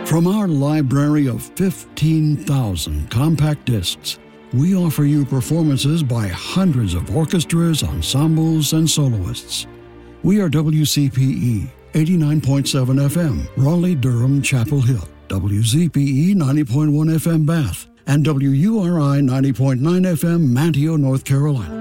From our library of 15,000 compact discs, we offer you performances by hundreds of orchestras, ensembles, and soloists. We are WCPE 89.7 FM, Raleigh-Durham, Chapel Hill, WZPE 90.1 FM, Bath, and WURI 90.9 FM, Manteo, North Carolina.